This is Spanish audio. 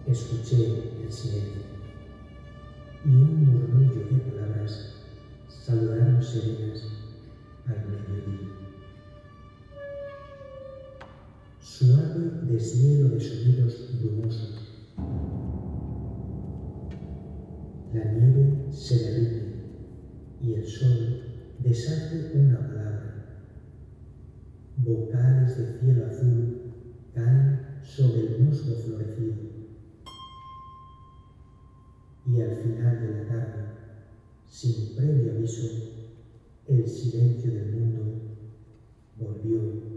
escuché el silencio y un murmullo de palabras saludaron serenas al mediodía. Suave deshielo de sonidos brumosos. La nieve se derrite y el sol deshace una palabra. Vocales de cielo azul caen sobre el musgo florecido. Y al final de la tarde, sin previo aviso, el silencio del mundo volvió